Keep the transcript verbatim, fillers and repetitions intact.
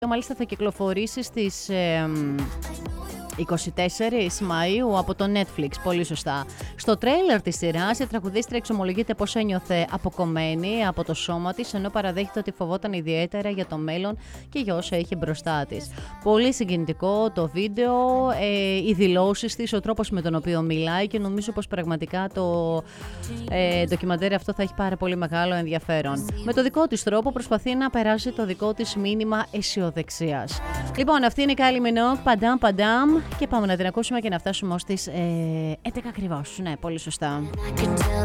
Μάλιστα θα κυκλοφορήσει στις ε, είκοσι τέσσερις Μαΐου από το Netflix, πολύ σωστά. Στο τρέιλερ της σειράς, η τραγουδίστρια εξομολογείται πως ένιωθε αποκομμένη από το σώμα της, ενώ παραδέχεται ότι φοβόταν ιδιαίτερα για το μέλλον και για όσα είχε μπροστά της. Πολύ συγκινητικό το βίντεο, ε, οι δηλώσεις της, ο τρόπος με τον οποίο μιλάει και νομίζω πως πραγματικά το ε, ντοκιμαντέρ αυτό θα έχει πάρα πολύ μεγάλο ενδιαφέρον. Με το δικό της τρόπο προσπαθεί να περάσει το δικό της μήνυμα αισιοδεξίας. Λοιπόν, αυτή είναι η Kylie Minogue, παντάμ παντάμ, και πάμε να την ακούσουμε και να φτάσουμε ως τις ε, έντεκα ακριβώς. Ναι, πολύ σωστά.